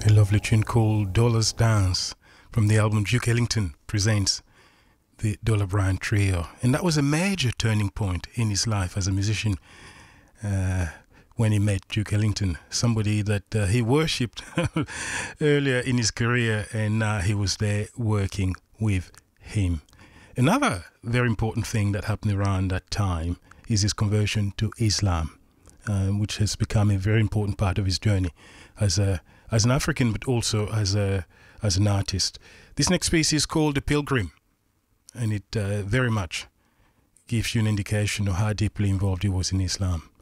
A lovely tune called Dolla's Dance from the album Duke Ellington Presents the Dolla Bryan Trio. And that was a major turning point in his life as a musician when he met Duke Ellington, somebody that he worshipped earlier in his career, and now he was there working with him. Another very important thing that happened around that time is his conversion to Islam, which has become a very important part of his journey as an African, but also as an artist. This next piece is called The Pilgrim, and it very much gives you an indication of how deeply involved he was in Islam.